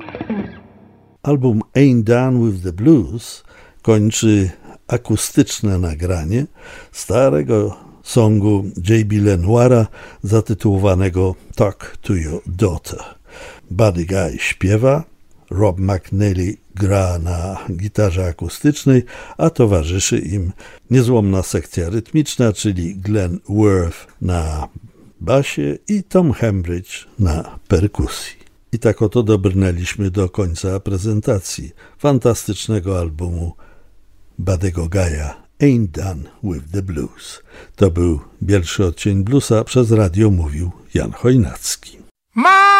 Album Ain't Done With The Blues kończy akustyczne nagranie starego songu J.B. Lenoira zatytułowanego Talk to Your Daughter. Buddy Guy śpiewa, Rob McNally gra na gitarze akustycznej, a towarzyszy im niezłomna sekcja rytmiczna, czyli Glenn Worth na basie i Tom Hembridge na perkusji. I tak oto dobrnęliśmy do końca prezentacji fantastycznego albumu Buddy'ego Guy'a Ain't Done With The Blues. To był Bielszy Odcień Bluesa, przez radio mówił Jan Chojnacki.